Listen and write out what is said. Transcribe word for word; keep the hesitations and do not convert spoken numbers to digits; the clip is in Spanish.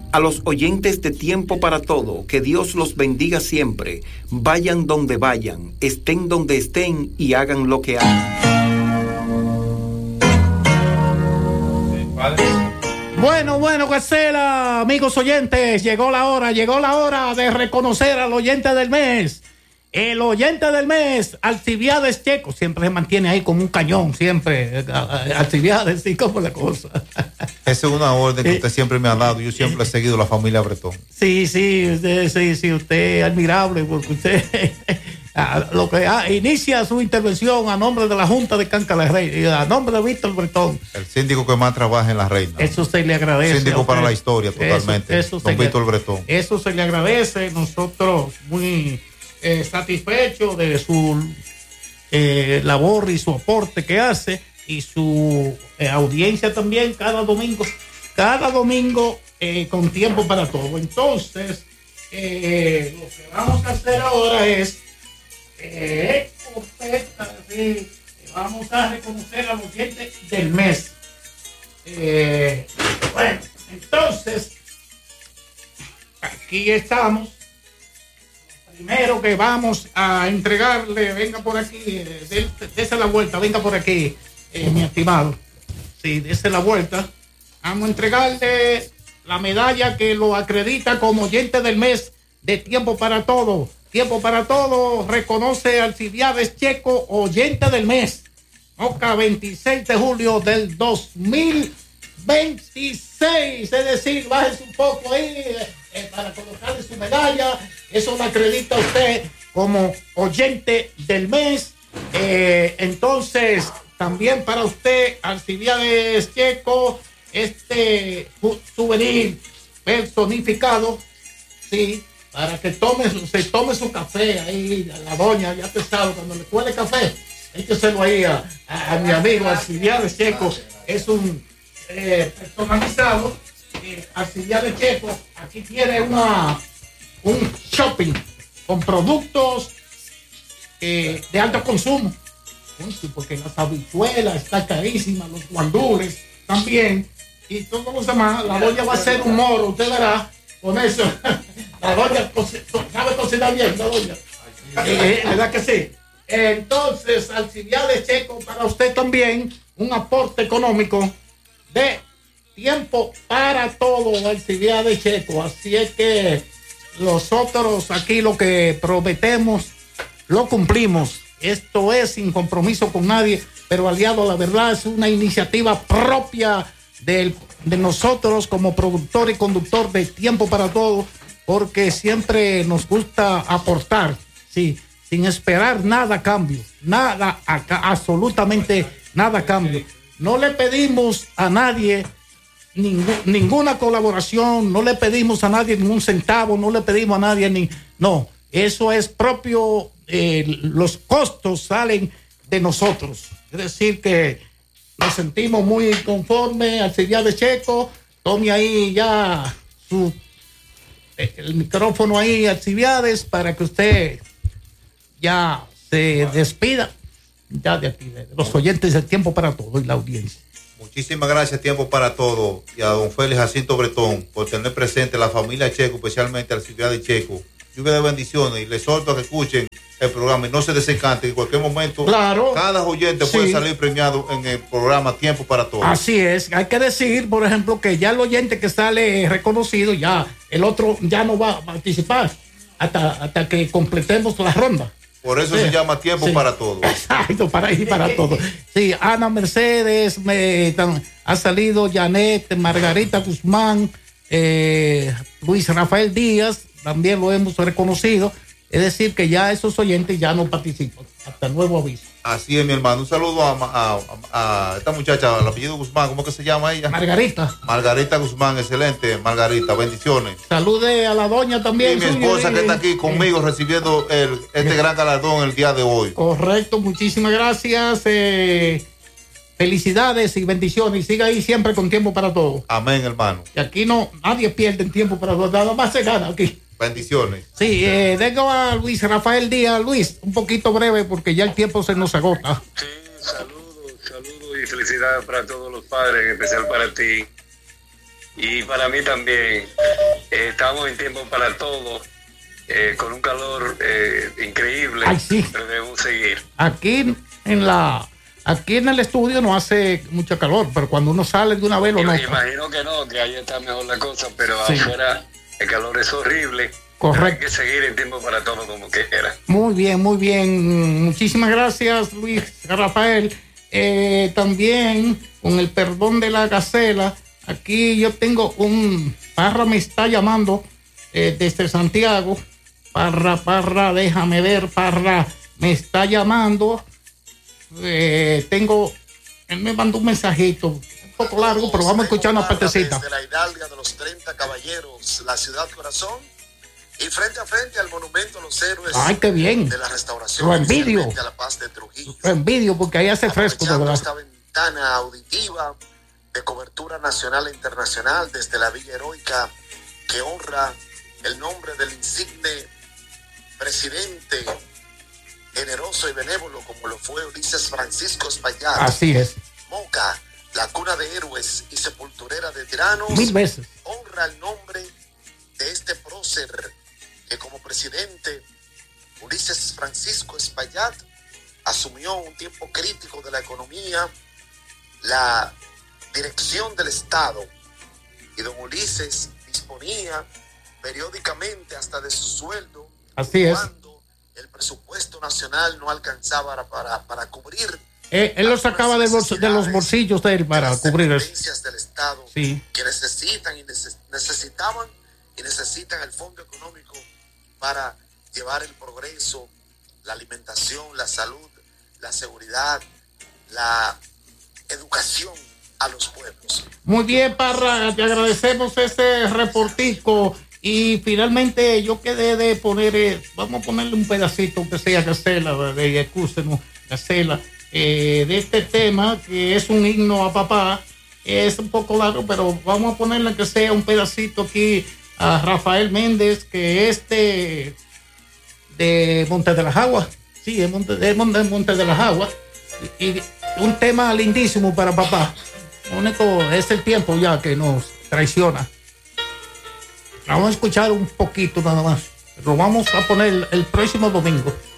A los oyentes de Tiempo para Todo, que Dios los bendiga siempre. Vayan donde vayan, estén donde estén y hagan lo que hagan. Bueno, bueno, Gacela, amigos oyentes, llegó la hora, llegó la hora de reconocer al oyente del mes. El oyente del mes, Alcibiades Checo, siempre se mantiene ahí como un cañón, siempre. Alcibiades, sí, como la cosa. Esa es una orden que usted siempre me ha dado. Yo siempre he seguido la familia Bretón. Sí, sí, usted, sí, sí, usted es admirable porque usted lo que ah, inicia su intervención a nombre de la Junta de Canca la Reina, a nombre de Víctor Bretón. El síndico que más trabaja en la Reina. Eso se le agradece. Síndico para la historia, totalmente. Eso, eso don Víctor le, Bretón. Eso se le agradece. Nosotros muy eh, satisfechos de su eh, labor y su aporte que hace y su eh, audiencia también cada domingo. Cada domingo eh, con Tiempo para Todo. Entonces, eh, lo que vamos a hacer ahora es eh, sí, vamos a reconocer al oyente del mes. Eh, bueno, entonces, aquí estamos. Primero que vamos a entregarle, venga por aquí, eh, dése la vuelta, venga por aquí, eh, mi estimado. Sí, dése la vuelta. Vamos a entregarle la medalla que lo acredita como oyente del mes de Tiempo para Todo. Tiempo para Todo reconoce a Alcibiades Checo, oyente del mes. Oca, veintiséis de julio del dos mil veintiséis. Es decir, bájese un poco ahí eh, para colocarle su medalla. Eso lo acredita usted como oyente del mes. Eh, entonces, también para usted, Alcibiades Checo, este souvenir personificado, sí, para que tome, se tome su café ahí, la doña, ya te sabe, cuando le cuele café, écheselo ahí a, a, a mi amigo Alcibiades Checo. Es un eh, personalizado. eh, Alcibiades Checo, aquí tiene una un shopping con productos eh, de alto consumo, porque las habichuelas están carísimas, los guandules también, y todos los demás. La doña va a hacer un moro, usted verá, con eso. La doña sabe cocinar bien, la doña. Eh, ¿Verdad que sí? Entonces, Alcibiades Checo, para usted también, un aporte económico de Tiempo para Todo, Alcibiades Checo. Así es que nosotros aquí lo que prometemos, lo cumplimos. Esto es sin compromiso con nadie, pero aliado, la verdad, es una iniciativa propia del, de nosotros como productor y conductor de Tiempo para Todo, porque siempre nos gusta aportar, sí, sin esperar nada a cambio, nada, acá, absolutamente nada a cambio. No le pedimos a nadie ningún, ninguna colaboración, no le pedimos a nadie ningún centavo, no le pedimos a nadie ni, no, eso es propio. Eh, los costos salen de nosotros, es decir que nos sentimos muy conformes. Alcibiades Checo, tome ahí ya su eh, el micrófono ahí, Alcibiades, para que usted ya se despida ya de aquí, de los oyentes de Tiempo para Todo y la audiencia. Muchísimas gracias, Tiempo para Todo, y a don Félix Jacinto Bretón por tener presente la familia Checo, especialmente Alcibiades Checo. Lluvia de bendiciones, y les exhorto a que escuchen el programa y no se desencanten. En cualquier momento, claro, cada oyente sí puede salir premiado en el programa Tiempo para Todo. Así es, hay que decir, por ejemplo, que ya el oyente que sale reconocido, ya el otro ya no va a participar hasta, hasta que completemos la ronda. Por eso sí se llama Tiempo sí para Todo. Exacto, para ir para todo. Sí, Ana Mercedes, me, tan, ha salido Janet, Margarita Guzmán, eh, Luis Rafael Díaz, también lo hemos reconocido. Es decir, que ya esos oyentes ya no participan, hasta nuevo aviso. Así es, mi hermano. Un saludo a, a, a, a esta muchacha, el apellido Guzmán, ¿cómo que se llama ella? Margarita. Margarita Guzmán, excelente, Margarita, bendiciones. Salude a la doña también. Y mi esposa suyo, que está aquí conmigo recibiendo el, este bien gran galardón el día de hoy. Correcto, muchísimas gracias. Eh, felicidades y bendiciones. Y siga ahí siempre con Tiempo para Todo. Amén, hermano. Y aquí no, nadie pierde el tiempo para todo, nada más se gana aquí. Bendiciones. Sí, eh, dejo a Luis Rafael Díaz. Luis, un poquito breve porque ya el tiempo se nos agota. Sí, saludos, saludos y felicidades para todos los padres, en especial para ti. Y para mí también, eh, estamos en tiempo para todo, eh, con un calor eh, increíble. Ay, sí. Pero debemos seguir. Aquí en la aquí en el estudio no hace mucho calor, pero cuando uno sale de una vez lo nota. Imagino que no, que ahí está mejor la cosa, pero Sí. afuera el calor es horrible. Correcto. Hay que seguir en tiempo para todo como quiera. Muy bien, muy bien. Muchísimas gracias, Luis Rafael. Eh, también, con el perdón de la gacela, aquí yo tengo un... Parra me está llamando eh, desde Santiago. Parra, Parra, déjame ver, Parra me está llamando. Eh, tengo... Él me mandó un mensajito, un poco largo, pero vamos a escuchar una partecita. Desde la hidalga de los treinta caballeros, la ciudad corazón, y frente a frente al monumento a los héroes. Ay, qué bien. De la restauración. Lo envidio. A la paz de Trujillo. Lo envidio porque ahí hace fresco, de verdad. Esta ventana auditiva de cobertura nacional e internacional desde la Villa Heroica, que honra el nombre del insigne presidente generoso y benévolo como lo fue Ulises Francisco Espaillat. Así es. Moca, la cuna de héroes y sepulturera de tiranos. Mil veces. Honra el nombre de este prócer que como presidente Ulises Francisco Espaillat asumió un tiempo crítico de la economía, la dirección del Estado, y don Ulises disponía periódicamente hasta de su sueldo. Así es. Cuando el presupuesto nacional no alcanzaba para, para, para cubrir. Eh, él lo sacaba de, bolso, de los bolsillos de él para de cubrir eso. del Estado, sí. Que necesitan y neces- necesitaban y necesitan el fondo económico para llevar el progreso, la alimentación, la salud, la seguridad, la educación a los pueblos. Muy bien, Parra, te agradecemos ese reportico. Y finalmente yo quedé de poner, eh, vamos a ponerle un pedacito que sea Gacela, de excúsenos, Gacela, eh, de este tema que es un himno a papá. Es un poco largo, pero vamos a ponerle que sea un pedacito aquí a Rafael Méndez, que es de, de Monte de las Aguas. Sí, es Monte, de Monte, Monte de las Aguas. Y, y un tema lindísimo para papá. Lo único es el tiempo ya que nos traiciona. Vamos a escuchar un poquito nada más. Lo vamos a poner el próximo domingo.